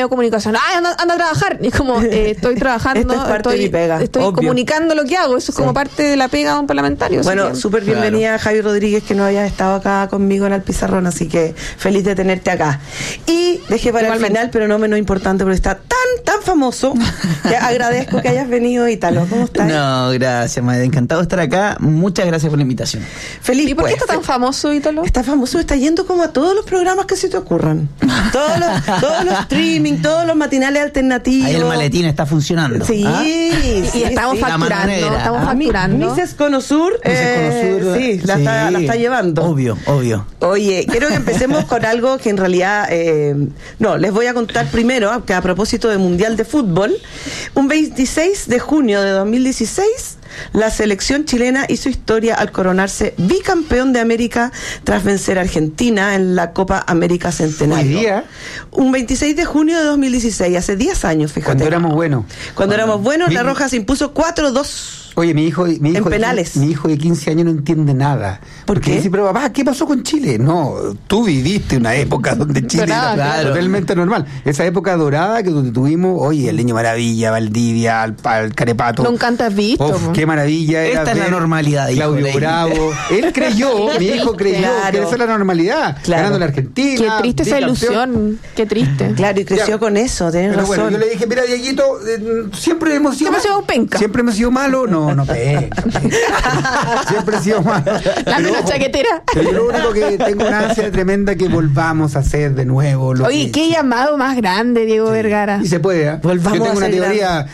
medio de comunicación, anda a trabajar, y es como, estoy trabajando, Esto es parte de mi pega, estoy obvio. Comunicando lo que hago, eso es como parte de la pega de un parlamentario. Bueno, súper bienvenida, Javi Rodríguez, que no hayas estado acá conmigo en el pizarrón, así que feliz de tenerte acá. Y dejé para el final, pero no menos importante, porque está tan famoso, que agradezco que hayas venido, Ítalo. ¿Cómo estás? No, gracias, madre. Encantado de estar acá. Muchas gracias por la invitación. Feliz. ¿Y por qué está tan famoso, Ítalo? Está famoso, está yendo como a todos los programas que se te ocurran. Todos los streaming, todos los matinales alternativos. Ahí el maletín está funcionando. Sí, y estamos facturando. Mises Conosur, sí, la está llevando. Obvio. Oye, quiero que empecemos con algo que en realidad les voy a contar primero, que a propósito del Mundial de Fútbol, un 26 de junio de 2016 la selección chilena hizo historia al coronarse bicampeón de América tras vencer a Argentina en la Copa América Centenario. ¿Hoy día? Un 26 de junio de 2016, hace 10 años, fíjate. Cuando éramos buenos. Cuando éramos buenos, La Roja se impuso 4-2. Oye, mi hijo en penales. Mi hijo de 15 años no entiende nada. ¿Por qué? Dice, pero papá, ¿qué pasó con Chile? No, tú viviste una época donde Chile era totalmente normal. Esa época dorada que donde tuvimos, oye, el Niño Maravilla, Valdivia, al Carepato. Nunca antes visto. Qué maravilla era. Esta es la normalidad, Claudio Bravo. Él creyó, mi hijo creyó que esa era la normalidad. Ganando la Argentina. Qué triste esa ilusión. Qué triste. Claro, y creció con eso, tenés razón. Bueno, yo le dije, mira, Dieguito, siempre hemos sido penca. Siempre hemos sido malos. No penca. Siempre he sido malo. La menos chaquetera. Pero yo lo único que tengo una ansia tremenda que volvamos a hacer de nuevo. Oye, qué llamado más grande, Diego Vergara. Y se puede, ¿eh? Volvamos. Yo tengo una teoría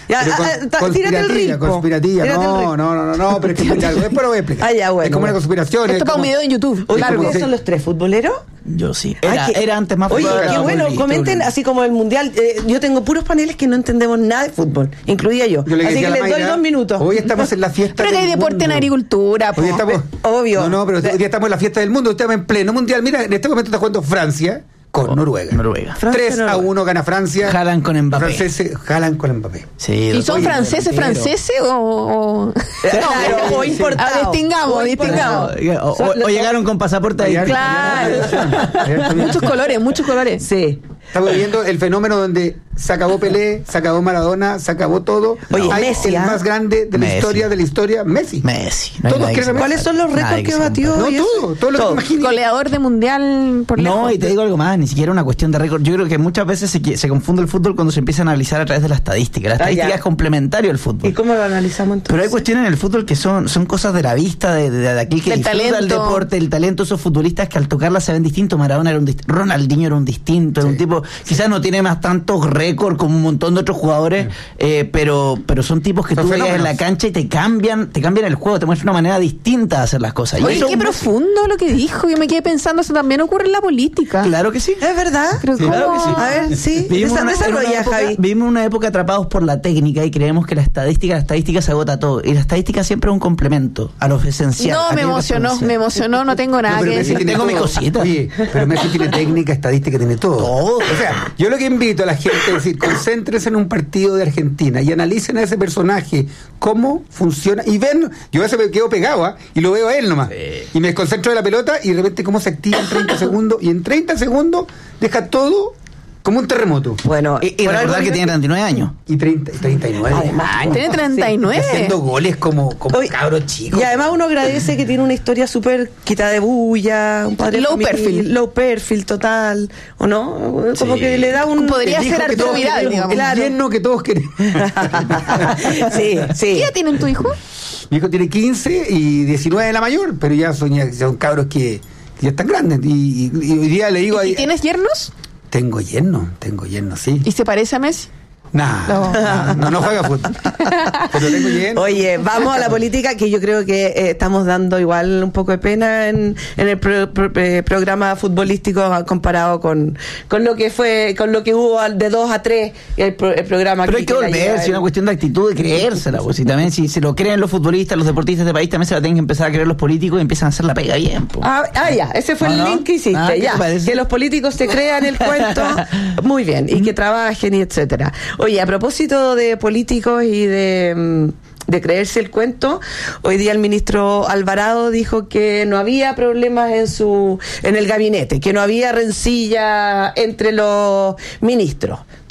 conspirativa. No, pero es que después lo voy a explicar. Bueno, es como una conspiración. Esto para un video en YouTube. ¿Ustedes son los tres futboleros? Yo sí. Era antes más Oye, fútbol. qué bueno, comenten así como el Mundial. Yo tengo puros paneles que no entendemos nada de fútbol, incluida yo. Así que les doy 2 minutos. Hoy estamos en la fiesta pero que hay deporte en agricultura, hoy estamos, obvio. No, pero hoy día estamos en la fiesta del mundo. Estamos en pleno mundial. Mira, en este momento está jugando Francia con Noruega. 3-1 gana Francia. Jalan con Mbappé. Franceses jalan con Mbappé. Sí, ¿y son franceses o importados? Distingamos. O llegaron con pasaporte ahí. Claro. Muchos colores. Sí. Estamos viviendo el fenómeno donde se acabó Pelé, se acabó Maradona, se acabó todo. Oye, Messi, el más grande de la historia, Messi. ¿Cuáles son los récords que batió? No, todo lo que imagines. Goleador de mundial por lejos. No, y te digo algo más, ni siquiera una cuestión de récord. Yo creo que muchas veces se confunde el fútbol cuando se empieza a analizar a través de la estadística. La estadística es complementario al fútbol. ¿Y cómo lo analizamos entonces? Pero hay cuestiones en el fútbol que son cosas de la vista, de aquel que disfruta el deporte, el talento, esos futbolistas que al tocarla se ven distintos. Maradona era Ronaldinho era un distinto, era un tipo, quizás no tiene más tantos récords como un montón de otros jugadores, pero son tipos que tú veías en la cancha y te cambian el juego, te muestran una manera distinta de hacer las cosas. Oye, qué profundo lo que dijo. Yo me quedé pensando, eso también ocurre en la política. Claro que sí. ¿Es verdad? Pero claro que sí. A ver, sí. Javi. Vivimos una época atrapados por la técnica y creemos que la estadística se agota todo. Y la estadística siempre es un complemento a lo esencial. No, me emocionó, no tengo nada que decir. Tengo mi cosita. Oye, pero Messi tiene técnica, estadística, tiene todo. O sea, yo lo que invito a la gente es decir, concéntrense en un partido de Argentina y analicen a ese personaje, cómo funciona, y ven, yo a veces me quedo pegado, y lo veo a él nomás, y me desconcentro de la pelota y de repente cómo se activa en 30 segundos, y en 30 segundos deja todo como un terremoto. Bueno, y recordar que tiene 39 años. Y 39. Además, tiene 39. Haciendo goles como cabro chico. Y además uno agradece que tiene una historia súper quitada de bulla, un padre low perfil total, ¿o no? Como que le da un... Podría ser Arturo Vidal, digamos. El lleno que todos queremos. Sí. ¿Qué edad tienen tu hijo? Mi hijo tiene 15 y 19 la mayor, pero ya son cabros que ya están grandes. Y hoy día le digo... ¿Y tienes yernos? Tengo yerno, sí. ¿Y se parece a Messi? No juega fútbol. Pero tengo yerno. Oye, vamos a la política, que yo creo que estamos dando igual un poco de pena en el programa futbolístico comparado con lo que fue, con lo que hubo de 2 a 3 el programa. Pero hay que volverse, es una cuestión de actitud, de creérsela, pues, y también si se lo creen los futbolistas, los deportistas de país, también se la tienen que empezar a creer los políticos y empiezan a hacer la pega bien, pues. Ya, ese fue el link que hiciste, ya, que los políticos se crean el cuento, muy bien, y que trabajen y etcétera. Oye, a propósito de políticos y de creerse el cuento, hoy día el ministro Alvarado dijo que no había problemas en el gabinete, que no había rencilla entre los ministros.